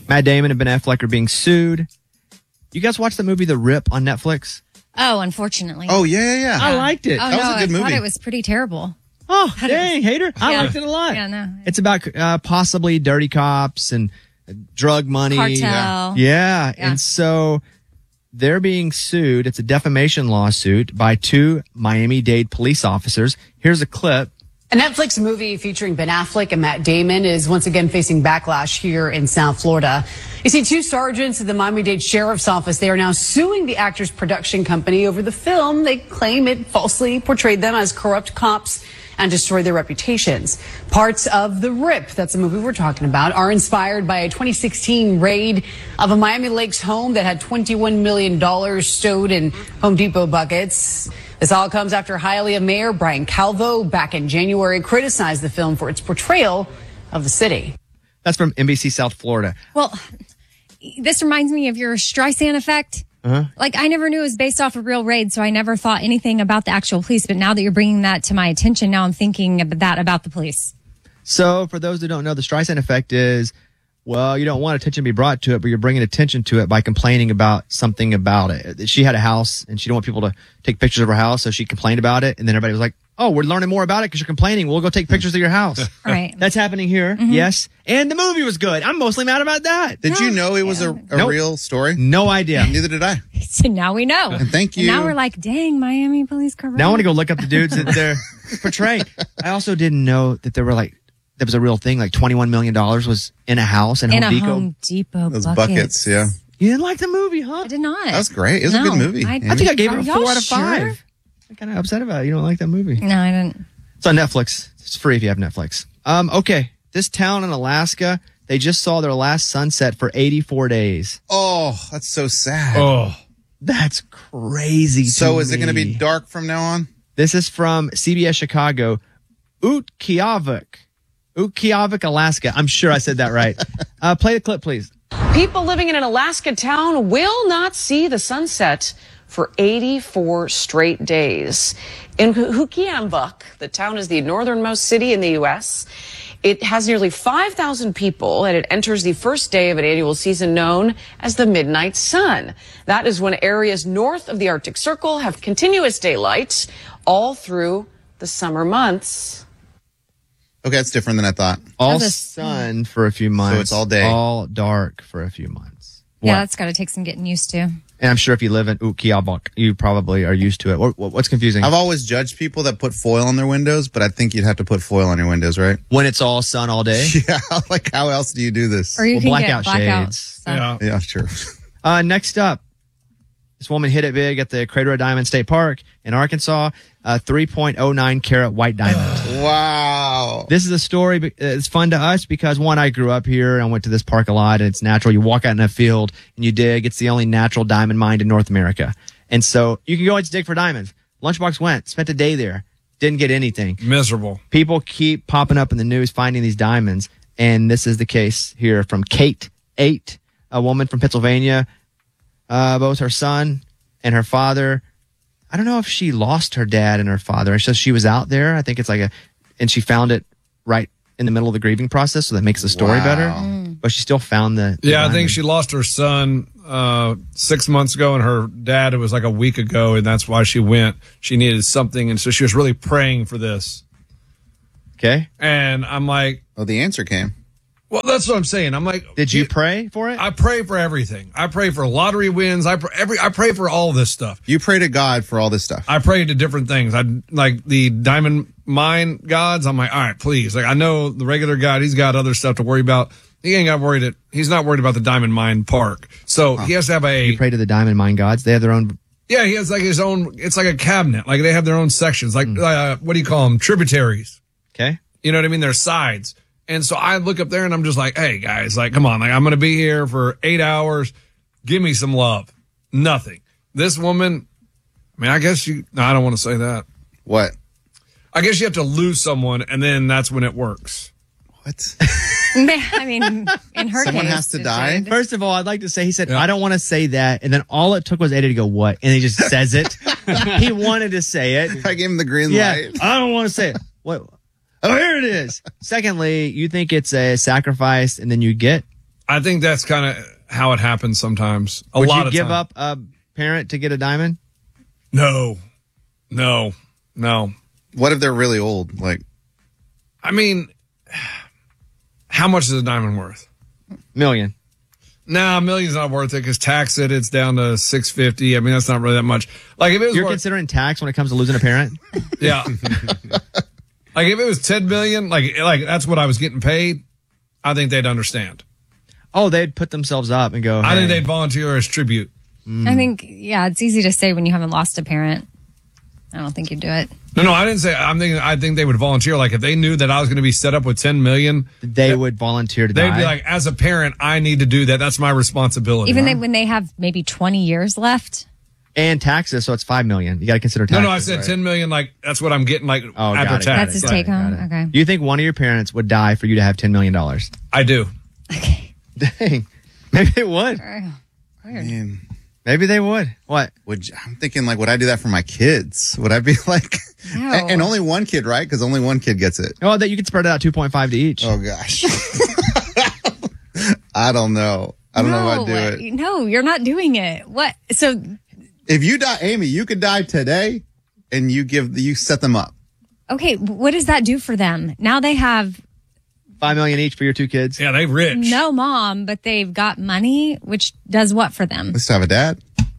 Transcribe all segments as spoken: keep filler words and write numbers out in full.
Matt Damon and Ben Affleck are being sued. You guys watch the movie The Rip on Netflix? Oh, unfortunately. Oh, yeah, yeah, yeah. I liked it. Oh, that no, was a good I movie. thought it was pretty terrible. Oh, dang, was, hater. I yeah. liked it a lot. Yeah, no. It's about uh, possibly dirty cops and drug money. Cartel. Yeah. Yeah. And so they're being sued. It's a defamation lawsuit by two Miami-Dade police officers. Here's a clip. A Netflix movie featuring Ben Affleck and Matt Damon is once again facing backlash here in South Florida. You see, two sergeants at the Miami-Dade Sheriff's Office, they are now suing the actor's production company over the film. They claim it falsely portrayed them as corrupt cops and destroyed their reputations. Parts of The Rip, that's the movie we're talking about, are inspired by a twenty sixteen raid of a Miami Lakes home that had twenty-one million dollars stowed in Home Depot buckets. This all comes after Hialeah Mayor Brian Calvo back in January criticized the film for its portrayal of the city. That's from N B C South Florida. Well, this reminds me of your Streisand effect. Uh-huh. Like, I never knew it was based off a real raid, so I never thought anything about the actual police. But now that you're bringing that to my attention, now I'm thinking about that about the police. So for those who don't know, the Streisand effect is, well, you don't want attention to be brought to it, but you're bringing attention to it by complaining about something about it. She had a house and she didn't want people to take pictures of her house, so she complained about it. And then everybody was like, oh, we're learning more about it because you're complaining. We'll go take pictures of your house. Right. That's happening here. Mm-hmm. Yes. And the movie was good. I'm mostly mad about that. Did you know it was a, a Nope. real story? No idea. Neither did I. So now we know. And thank you. And now we're like, dang, Miami police corrupt. Now I want to go look up the dudes that they're portraying. I also didn't know that there were like, that was a real thing. Like twenty-one million dollars was in a house and in Home a Depot. Home Depot Those buckets. buckets, yeah. You didn't like the movie, huh? I did not. That was great. It was No, a good movie. I- Amy. I think I gave Are it a y'all four out of sure? five. I'm kind of upset about it. You don't like that movie. No, I didn't. It's on Netflix. It's free if you have Netflix. Um, okay. This town in Alaska, they just saw their last sunset for eighty-four days. Oh, that's so sad. Oh, That's crazy. so to is it going to me. be dark from now on? This is from C B S Chicago. Utqiagvik. Utqiagvik, Alaska. I'm sure I said that right. uh, play the clip, please. People living in an Alaska town will not see the sunset for eighty-four straight days. In Utqiagvik, the town is the northernmost city in the U S. It has nearly five thousand people, and it enters the first day of an annual season known as the Midnight Sun. That is when areas north of the Arctic Circle have continuous daylight all through the summer months. Okay, that's different than I thought. All That was- sun for a few months. it's all day. All dark for a few months. Yeah, What? that's got to take some getting used to. And I'm sure if you live in Utqiagvik, you probably are used to it. What, what- what's confusing? I've always judged people that put foil on their windows, but I think you'd have to put foil on your windows, right? When it's all sun all day? Yeah, like how else do you do this? Or you Well, can blackout get blackouts. shades. So. yeah. Yeah, sure. Uh, next up, this woman hit it big at the Crater of Diamond State Park in Arkansas. A three point oh nine carat white diamond. Wow. This is a story. be- It's fun to us because, one, I grew up here and I went to this park a lot, and it's natural. You walk out in a field and you dig. It's the only natural diamond mine in North America. And so you can go and dig for diamonds. Lunchbox went, spent a day there, didn't get anything. Miserable. People keep popping up in the news finding these diamonds, and this is the case here from Kate Eight, a woman from Pennsylvania. Uh, both her son and her father. I don't know if she lost her dad and her father. It's just she was out there. I think it's like a, and she found it right in the middle of the grieving process, so that makes the story Wow. better. Mm. But she still found the. the Yeah, I diamond. think she lost her son uh, six months ago, and her dad, it was like a week ago, and that's why she went. She needed something, and so she was really praying for this. Okay. And I'm like, Well, the answer came. well, that's what I'm saying. I'm like, Did you pray for it? I pray for everything. I pray for lottery wins. I pray, every. I pray for all this stuff. You pray to God for all this stuff. I pray to different things. I like the diamond mine gods. I'm like, all right, please. Like, I know the regular God, he's got other stuff to worry about. He ain't got worried. It. He's not worried about the diamond mine park. So he has to have a. you pray to the diamond mine gods. They have their own. Yeah, he has like his own. It's like a cabinet. Like they have their own sections. Like uh, what do you call them? Tributaries. Okay. You know what I mean? They're sides. And so I look up there and I'm just like, hey guys, like, come on, like I'm going to be here for eight hours. Give me some love. Nothing. This woman, I mean, I guess you, no, I don't want to say that. What? I guess you have to lose someone and then that's when it works. What? I mean, in her Someone case, has to it die? did. First of all, I'd like to say, he said, Yeah. I don't want to say that. And then all it took was Eddie to go, what? And he just says it. He wanted to say it. I gave him the green Yeah. light. I don't want to say it. What? Oh, here it is. Secondly, you think it's a sacrifice and then you get I think that's kind of how it happens sometimes. A Would lot you of give time. up a parent to get a diamond? No, no, no. What if they're really old? Like, I mean, how much is a diamond worth? Million. Nah, a million's not worth it because tax it, it's down to six fifty. I mean, that's not really that much. Like if it was You're worth, considering tax when it comes to losing a parent? yeah. Like if it was ten million, like like that's what I was getting paid, I think they'd understand. Oh, they'd put themselves up and go, I think hey. they'd volunteer as tribute. I think, yeah, it's easy to say when you haven't lost a parent. I don't think you'd do it. No, no, I didn't say. I'm thinking. I think they would volunteer. Like if they knew that I was going to be set up with ten million, They would volunteer to they'd die. be like, as a parent, I need to do that. That's my responsibility. Even they, when they have maybe twenty years left. and taxes, so it's five million. You got to consider no, taxes. no, I said right? ten million. Like that's what I'm getting. Like Oh, after got it, tax. got That's his Got take it, home. got it. Okay. Do you think one of your parents would die for you to have ten million dollars? I do. Okay. Dang. Maybe they would. Weird. man, Maybe they would. What? would you- I'm thinking like, would I do that for my kids? Would I be like, No. and, and only one kid, right? Because only one kid gets it. Oh, that you could spread it out two point five to each. Oh gosh, I don't know. I don't know if I'd do it. No, you're not doing it. What? So, If you die, Amy, you could die today, and you give you set them up. okay, what does that do for them? Now they have Five million each for your two kids. Yeah, they rich. no mom, but they've got money, which does what for them? They still have a dad.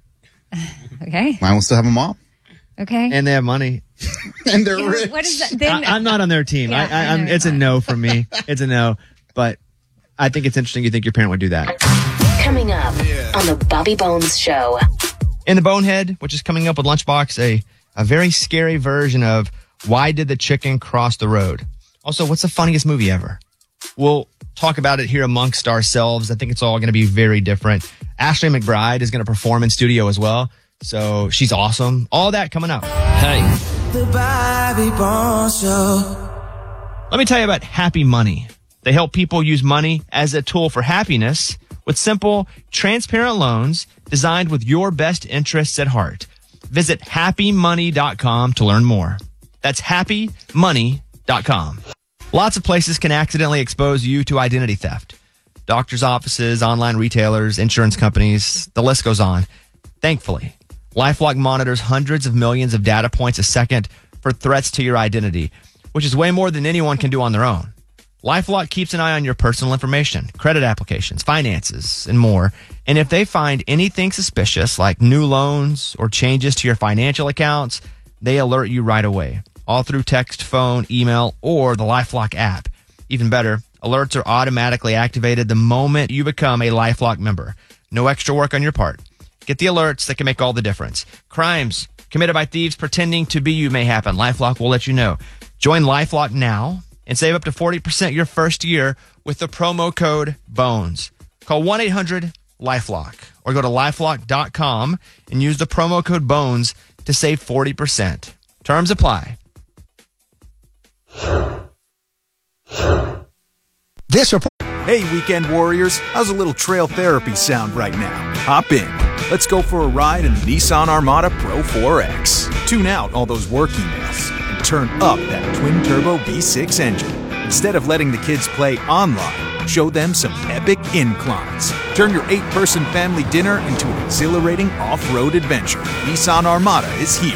Okay. Mine will still have a mom, Okay. And they have money. and they're Yeah, rich. what is that? Then, I, I'm not on their team. Yeah, I, I, I I'm, know it's a you're no from me. It's a no. But I think it's interesting you think your parent would do that. Coming up on the Bobby Bones Show. In the Bonehead, which is coming up with Lunchbox, a, a very scary version of Why Did the Chicken Cross the Road? Also, what's the funniest movie ever? We'll talk about it here amongst ourselves. I think it's all going to be very different. Ashley McBride is going to perform in studio as well. So she's awesome. All that coming up. Hey. The Bobby Bones Show. Let me tell you about Happy Money. They help people use money as a tool for happiness with simple, transparent loans designed with your best interests at heart. Visit happy money dot com to learn more. That's happy money dot com. Lots of places can accidentally expose you to identity theft. Doctors' offices, online retailers, insurance companies, the list goes on. Thankfully, LifeLock monitors hundreds of millions of data points a second for threats to your identity, which is way more than anyone can do on their own. LifeLock keeps an eye on your personal information, credit applications, finances, and more. And if they find anything suspicious, like new loans or changes to your financial accounts, they alert you right away, all through text, phone, email, or the LifeLock app. Even better, alerts are automatically activated the moment you become a LifeLock member. No extra work on your part. Get the alerts that can make all the difference. Crimes committed by thieves pretending to be you may happen. LifeLock will let you know. Join LifeLock now and save up to forty percent your first year with the promo code BONES. Call one eight hundred LifeLock or go to lifelock dot com and use the promo code BONES to save forty percent. Terms apply. This report. Hey, weekend warriors, how's a little trail therapy sound right now? Hop in. Let's go for a ride in the Nissan Armada Pro four X. Tune out all those work emails and turn up that twin-turbo V six engine. Instead of letting the kids play online, show them some epic inclines. Turn your eight-person family dinner into an exhilarating off-road adventure. Nissan Armada is here.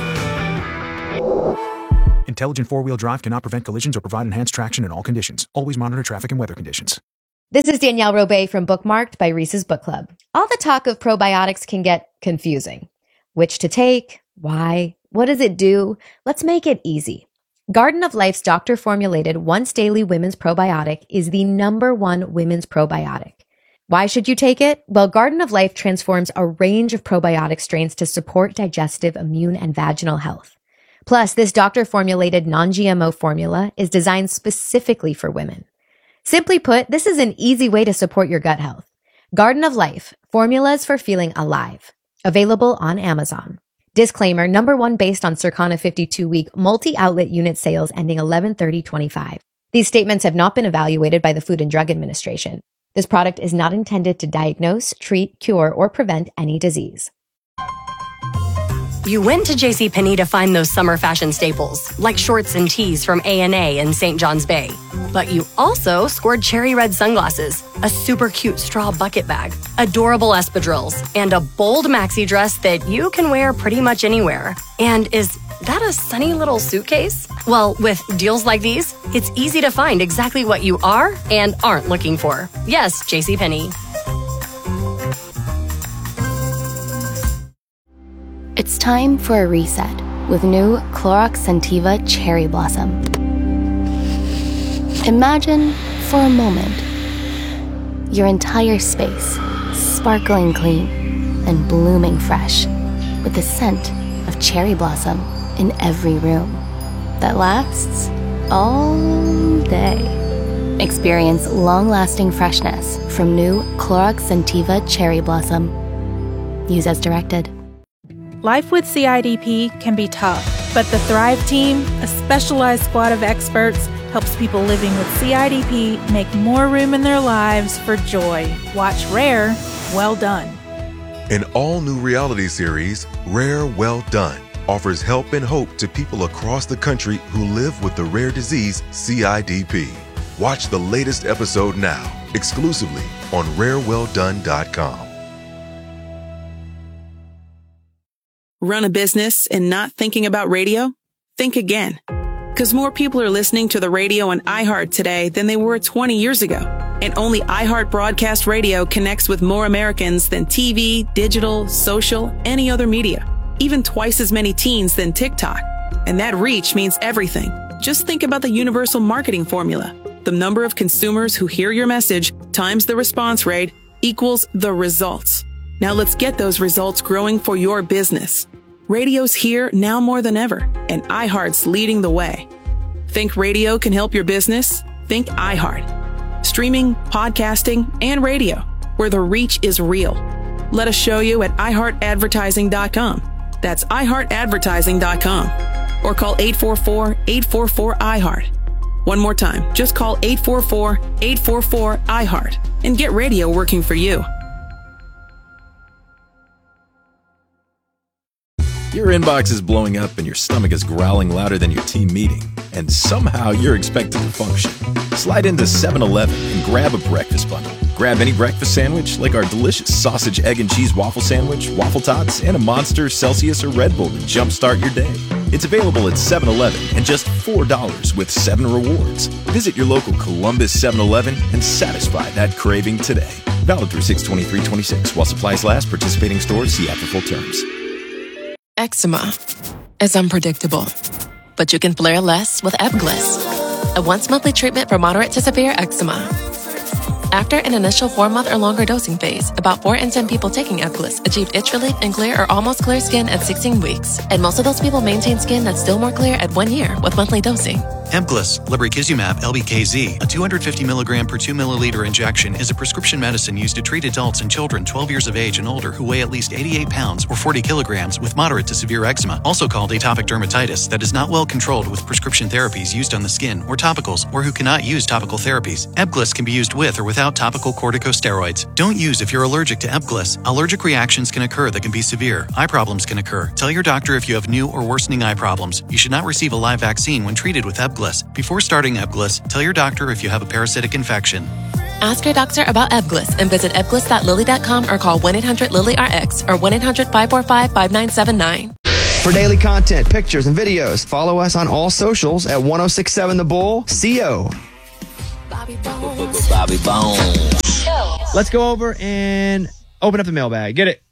Intelligent four-wheel drive cannot prevent collisions or provide enhanced traction in all conditions. Always monitor traffic and weather conditions. This is Danielle Robay from Bookmarked by Reese's Book Club. All the talk of probiotics can get confusing. Which to take? Why? What does it do? Let's make it easy. Garden of Life's doctor-formulated once-daily women's probiotic is the number one women's probiotic. Why should you take it? Well, Garden of Life transforms a range of probiotic strains to support digestive, immune, and vaginal health. Plus, this doctor-formulated non-G M O formula is designed specifically for women. Simply put, this is an easy way to support your gut health. Garden of Life, formulas for feeling alive. Available on Amazon. Disclaimer, number one based on Circana fifty-two week multi-outlet unit sales ending eleven thirty twenty-five. These statements have not been evaluated by the Food and Drug Administration. This product is not intended to diagnose, treat, cure, or prevent any disease. You went to JCPenney to find those summer fashion staples, like shorts and tees from A and A in Saint John's Bay. But you also scored cherry red sunglasses, a super cute straw bucket bag, adorable espadrilles, and a bold maxi dress that you can wear pretty much anywhere. And is that a sunny little suitcase? Well, with deals like these, it's easy to find exactly what you are and aren't looking for. Yes, JCPenney. It's time for a reset with new Clorox Scentiva Cherry Blossom. Imagine, for a moment, your entire space sparkling clean and blooming fresh with the scent of cherry blossom in every room that lasts all day. Experience long-lasting freshness from new Clorox Scentiva Cherry Blossom. Use as directed. Life with C I D P can be tough, but the Thrive Team, a specialized squad of experts, helps people living with C I D P make more room in their lives for joy. Watch Rare, Well Done. An all-new reality series, Rare Well Done, offers help and hope to people across the country who live with the rare disease C I D P. Watch the latest episode now, exclusively on rare well done dot com. Run a business and not thinking about radio? Think again. Because more people are listening to the radio on iHeart today than they were twenty years ago. And only iHeart Broadcast Radio connects with more Americans than T V, digital, social, any other media. Even twice as many teens than TikTok. And that reach means everything. Just think about the universal marketing formula. The number of consumers who hear your message times the response rate equals the results. Now let's get those results growing for your business. Radio's here now more than ever, and iHeart's leading the way. Think radio can help your business? Think iHeart. Streaming, podcasting, and radio, where the reach is real. Let us show you at i heart advertising dot com. That's i heart advertising dot com. Or call eight four four, eight four four, I heart. One more time, just call eight four four, eight four four, I heart and get radio working for you. Your inbox is blowing up and your stomach is growling louder than your team meeting, and somehow you're expected to function. Slide into seven eleven and grab a breakfast bundle. Grab any breakfast sandwich like our delicious sausage, egg, and cheese waffle sandwich, waffle tots, and a Monster, Celsius, or Red Bull to jumpstart your day. It's available at seven eleven and just four dollars with seven rewards. Visit your local Columbus seven eleven and satisfy that craving today. Valid through six twenty-three twenty-six while supplies last. Participating stores see after full terms. Eczema is unpredictable, but you can flare less with Ebglyss, a once-monthly treatment for moderate to severe eczema. After an initial four-month or longer dosing phase, about four in ten people taking Ebglyss achieved itch relief and clear or almost clear skin at sixteen weeks, and most of those people maintain skin that's still more clear at one year with monthly dosing. Ebglyss, lebrikizumab L B K Z, a two hundred fifty milligram per two milliliter injection, is a prescription medicine used to treat adults and children twelve years of age and older who weigh at least eighty-eight pounds or forty kilograms with moderate to severe eczema, also called atopic dermatitis, that is not well controlled with prescription therapies used on the skin or topicals, or who cannot use topical therapies. Ebglyss can be used with or without topical corticosteroids. Don't use if you're allergic to Ebglyss. Allergic reactions can occur that can be severe. Eye problems can occur. Tell your doctor if you have new or worsening eye problems. You should not receive a live vaccine when treated with Ebglyss. Before starting Ebglyss, tell your doctor if you have a parasitic infection. Ask your doctor about Ebglyss and visit ebglyss dot lilly dot com or call one eight hundred lilly R X or one eight hundred five four five five nine seven nine. For daily content, pictures, and videos, follow us on all socials at ten sixty-seven The Bull, C O. Bobby Bones. Bobby Bones. Let's go over and open up the mailbag. Get it.